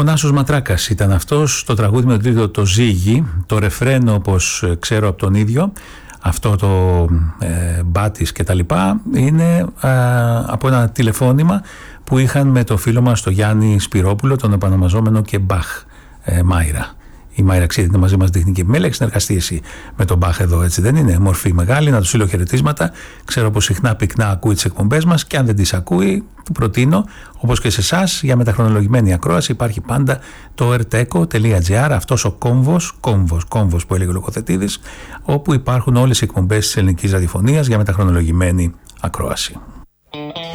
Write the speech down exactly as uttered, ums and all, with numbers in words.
Ο Νάσος Ματράκας ήταν αυτός, το τραγούδι με τον τίτλο «Το Ζύγι», το ρεφρένο όπως ξέρω από τον ίδιο, αυτό το ε, μπάτις και τα λοιπά, είναι ε, από ένα τηλεφώνημα που είχαν με το φίλο μας τον Γιάννη Σπυρόπουλο, τον επανομαζόμενο και Μπαχ ε, Μάιρα. Η Μάιρα είναι μαζί μας τεχνική επιμέλεια, έχει συνεργαστεί εσύ με τον Μπαχ εδώ, έτσι δεν είναι? Μορφή μεγάλη, να του στείλω χαιρετίσματα. Ξέρω πως συχνά πυκνά ακούει τις εκπομπές μας και αν δεν τις ακούει, του προτείνω, όπως και σε εσάς, για μεταχρονολογημένη ακρόαση υπάρχει πάντα το ερτέκο τελεία τζι άρ, αυτός ο κόμβος, κόμβος, κόμβος που έλεγε ο Λογοθετίδης, όπου υπάρχουν όλες οι εκπομπές της ελληνικής ραδιοφωνίας για μεταχρονολογημένη ακρόαση.